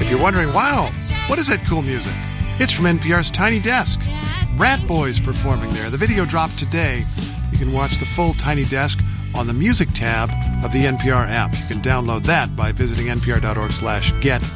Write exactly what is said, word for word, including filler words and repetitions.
if you're wondering, wow, what is that cool music? It's from N P R's Tiny Desk. Rat Boys performing there. The video dropped today. You can watch the full Tiny Desk on the music tab of the N P R app. You can download that by visiting npr.org slash get